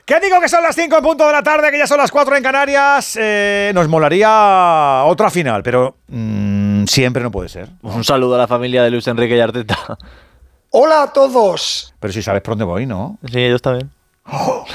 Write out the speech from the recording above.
¿Qué digo que son las 5 en punto de la tarde, que ya son las 4 en Canarias? Nos molaría otra final, pero siempre no puede ser, ¿no? Un saludo a la familia de Luis Enrique y Arteta. Hola a todos. Pero si sabes por dónde voy, ¿no? Sí, ellos también. ¡Oh!